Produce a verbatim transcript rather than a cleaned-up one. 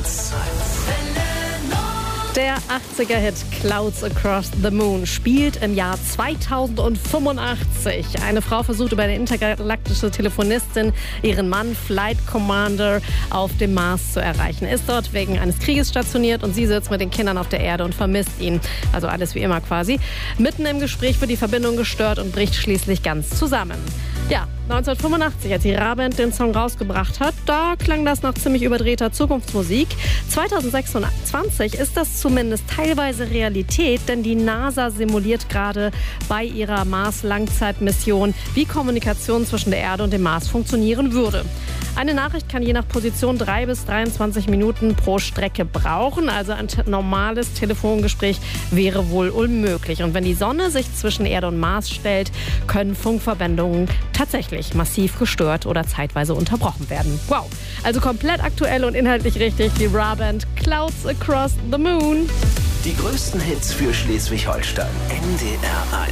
eins. Der achtziger-Hit Clouds Across the Moon spielt im Jahr zweitausendfünfundachtzig. Eine Frau versucht über eine intergalaktische Telefonistin ihren Mann Flight Commander auf dem Mars zu erreichen. Ist dort wegen eines Krieges stationiert und sie sitzt mit den Kindern auf der Erde und vermisst ihn. Also alles wie immer quasi. Mitten im Gespräch wird die Verbindung gestört und bricht schließlich ganz zusammen. Ja, neunzehnhundertfünfundachtzig, als die Ra-Band den Song rausgebracht hat, da klang das nach ziemlich überdrehter Zukunftsmusik. zweitausendsechsundzwanzig ist das zumindest teilweise Realität, denn die NASA simuliert gerade bei ihrer Mars-Langzeitmission, wie Kommunikation zwischen der Erde und dem Mars funktionieren würde. Eine Nachricht kann je nach Position drei bis dreiundzwanzig Minuten pro Strecke brauchen, also ein t- normales Telefongespräch wäre wohl unmöglich. Und wenn die Sonne sich zwischen Erde und Mars stellt, können Funkverbindungen tatsächlich massiv gestört oder zeitweise unterbrochen werden. Wow, also komplett aktuell und inhaltlich richtig, die Ra-Band Clouds Across the Moon. Die größten Hits für Schleswig-Holstein. N D R eins.